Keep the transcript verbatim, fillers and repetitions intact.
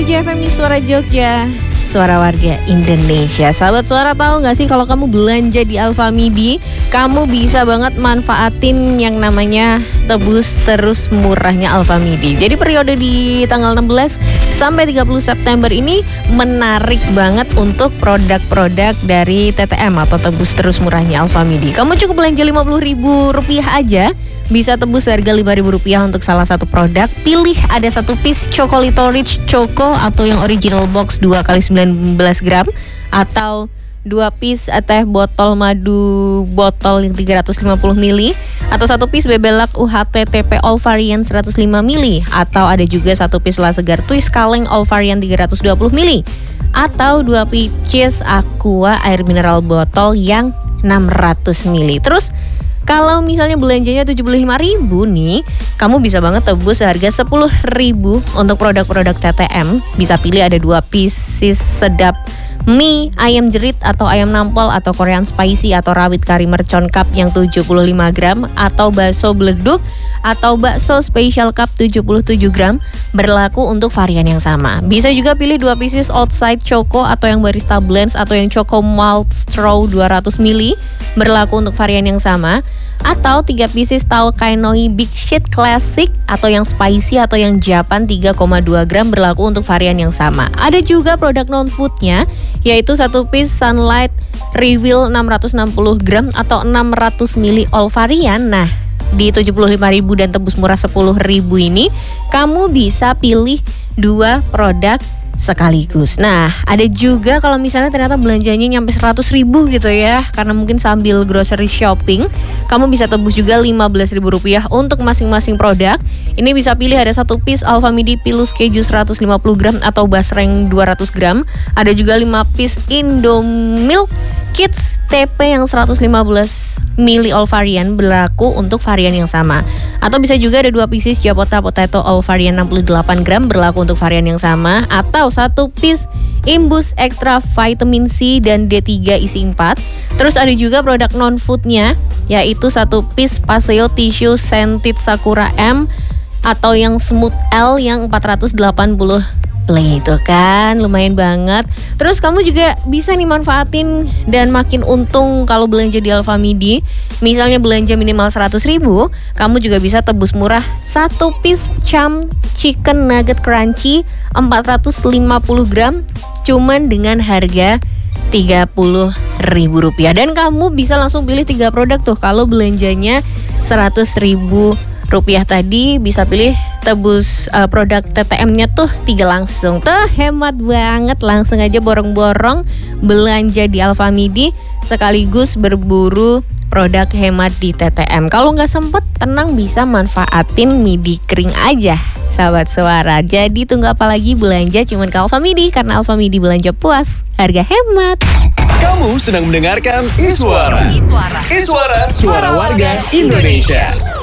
tujuh F M Suara Jogja, Suara Warga Indonesia. Sahabat Suara, tahu gak sih kalau kamu belanja di Alfamidi, kamu bisa banget manfaatin yang namanya tebus terus murahnya Alfamidi. Jadi periode di tanggal enam belas sampai tiga puluh September ini menarik banget untuk produk-produk dari T T M atau tebus terus murahnya Alfamidi. Kamu cukup belanja lima puluh ribu rupiah aja, bisa tebus harga lima ribu rupiah untuk salah satu produk. Pilih ada satu piece Chocolito Rich Choco atau yang original box dua kali sembilan belas gram, atau dua piece teh botol madu botol yang tiga ratus lima puluh mililiter, atau satu piece bebelak U H T T P all varian seratus lima mililiter, atau ada juga satu piece La Segar Twist kaleng all varian tiga ratus dua puluh mililiter, atau dua pieces Aqua air mineral botol yang enam ratus mililiter. Terus kalau misalnya belanjanya tujuh puluh lima ribu nih, kamu bisa banget tebus harga sepuluh ribu untuk produk-produk T T M. Bisa pilih ada dua pieces sedap mie ayam jerit atau ayam nampol atau Korean spicy atau rawit kari mercon cup yang tujuh puluh lima gram, atau bakso beleduk atau bakso special cup tujuh puluh tujuh gram, berlaku untuk varian yang sama. Bisa juga pilih dua pieces outside choco atau yang barista blends atau yang choco malt straw dua ratus mililiter, berlaku untuk varian yang sama. Atau tiga pieces tau kainoi big shit classic atau yang spicy atau yang Japan tiga koma dua gram, berlaku untuk varian yang sama. Ada juga produk non foodnya, yaitu satu piece sunlight reveal enam ratus enam puluh gram atau enam ratus mililiter all varian. Nah, di tujuh puluh lima ribu dan tebus murah sepuluh ribu ini, kamu bisa pilih dua produk sekaligus. Nah, ada juga kalau misalnya ternyata belanjanya nyampe seratus ribu gitu ya, karena mungkin sambil grocery shopping, kamu bisa tebus juga lima belas ribu rupiah untuk masing-masing produk. Ini bisa pilih ada satu piece Alfamidi Pilus Keju seratus lima puluh gram atau basreng dua ratus gram. Ada juga lima piece Indomilk Kids T P yang seratus lima belas mililiter all varian, berlaku untuk varian yang sama. Atau bisa juga ada dua pieces Japota Potato all varian enam puluh delapan gram, berlaku untuk varian yang sama. Atau satu piece Imbus Extra Vitamin C dan D tiga isi empat. Terus ada juga produk non foodnya, yaitu satu piece Paseo Tissue Scented Sakura M atau yang Smooth L yang empat ratus delapan puluh play, itu kan lumayan banget. Terus kamu juga bisa nih manfaatin dan makin untung kalau belanja di Alfamidi. Misalnya belanja minimal seratus ribu, kamu juga bisa tebus murah satu piece Cham Chicken Nugget Crunchy empat ratus lima puluh gram cuman dengan harga tiga puluh ribu rupiah. Dan kamu bisa langsung pilih tiga produk tuh. Kalau belanjanya seratus ribu rupiah tadi, bisa pilih tebus uh, produk T T M-nya tuh tiga langsung. Tuh hemat banget, langsung aja borong-borong belanja di Alfamidi sekaligus berburu produk hemat di T T M. Kalau nggak sempet, tenang, bisa manfaatin midi kering aja, sahabat Suara. Jadi tunggu apa lagi, belanja cuman ke Alfamidi, karena Alfamidi belanja puas, harga hemat. Kamu sedang mendengarkan Iswara. Iswara. Iswara, suara warga Indonesia.